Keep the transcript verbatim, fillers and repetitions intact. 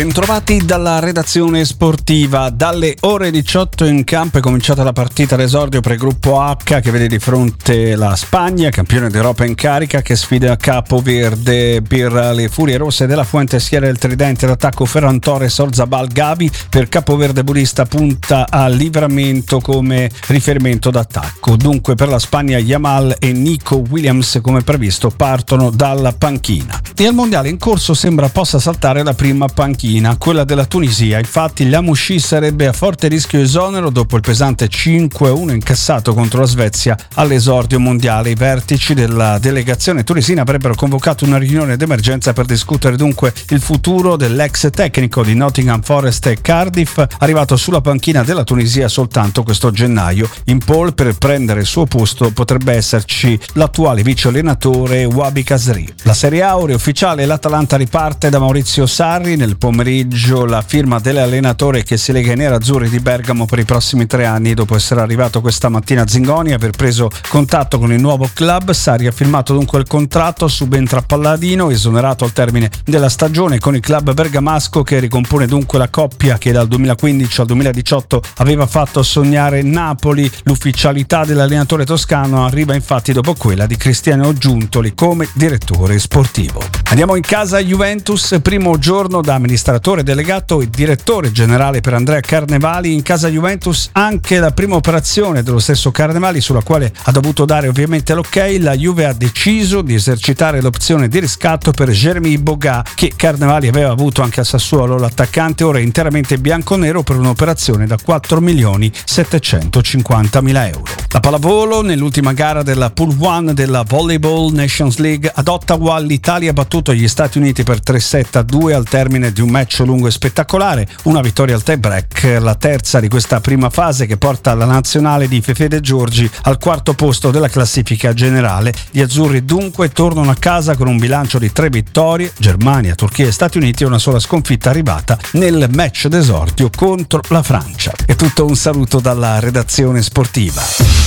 Bentrovati dalla redazione sportiva. Dalle ore diciotto in campo è cominciata la partita d'esordio per il gruppo H, che vede di fronte la Spagna, campione d'Europa in carica, che sfida Capoverde. Per le Furie Rosse della Fuente schiera il tridente d'attacco Ferran Torres, Orzabal, Gavi. Per Capoverde Budista punta a Livramento come riferimento d'attacco. Dunque per la Spagna Yamal e Nico Williams, come previsto, partono dalla panchina. E al mondiale in corso sembra possa saltare la prima panchina, quella della Tunisia. Infatti Lamouchi sarebbe a forte rischio esonero dopo il pesante cinque a uno incassato contro la Svezia all'esordio mondiale. I vertici della delegazione tunisina avrebbero convocato una riunione d'emergenza per discutere dunque il futuro dell'ex tecnico di Nottingham Forest e Cardiff, arrivato sulla panchina della Tunisia soltanto questo gennaio. In pole per prendere il suo posto potrebbe esserci l'attuale vice allenatore Wabi Kasri. La Serie A ora è ufficiale, l'Atalanta riparte da Maurizio Sarri. Nel pomeriggio la firma dell'allenatore che si lega ai nerazzurri di Bergamo per i prossimi tre anni. Dopo essere arrivato questa mattina a Zingoni e aver preso contatto con il nuovo club, Sarri ha firmato dunque il contratto, subentra Palladino, esonerato al termine della stagione con il club bergamasco, che ricompone dunque la coppia che dal duemilaquindici al duemiladiciotto aveva fatto sognare Napoli. L'ufficialità dell'allenatore toscano arriva infatti dopo quella di Cristiano Giuntoli come direttore sportivo. Andiamo in casa Juventus, primo giorno da amministratore delegato e direttore generale per Andrea Carnevali. In casa Juventus anche la prima operazione dello stesso Carnevali, sulla quale ha dovuto dare ovviamente l'ok. La Juve ha deciso di esercitare l'opzione di riscatto per Jeremy Boga, che Carnevali aveva avuto anche a Sassuolo. L'attaccante ora è interamente bianconero per un'operazione da quattro milioni settecentocinquantamila euro. La pallavolo, nell'ultima gara della Pool uno della Volleyball Nations League ad Ottawa, l'Italia ha battuto gli Stati Uniti per tre sette a due al termine di un match lungo e spettacolare. Una vittoria al tie break, la terza di questa prima fase, che porta la nazionale di Fefe De Giorgi al quarto posto della classifica generale. Gli azzurri dunque tornano a casa con un bilancio di tre vittorie, Germania, Turchia e Stati Uniti, e una sola sconfitta arrivata nel match d'esordio contro la Francia. È tutto, un saluto dalla redazione sportiva.